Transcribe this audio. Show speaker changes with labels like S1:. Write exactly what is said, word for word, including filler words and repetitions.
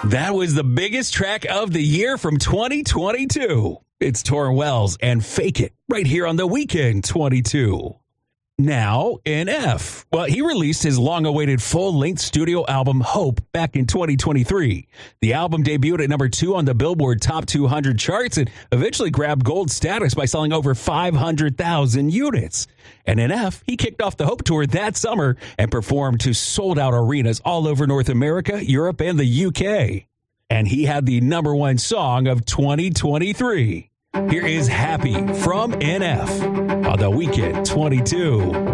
S1: That was the biggest track of the year from twenty twenty-two. It's Torrin Wells and Fake It right here on The Weekend twenty-two. Now, N F. Well, he released his long-awaited full-length studio album, Hope, back in twenty twenty-three. The album debuted at number two on the Billboard Top two hundred charts and eventually grabbed gold status by selling over five hundred thousand units. And N F, he kicked off the Hope Tour that summer and performed to sold-out arenas all over North America, Europe, and the U K. And he had the number one song of twenty twenty-three. Here is Happy from N F on The Weekend twenty-two.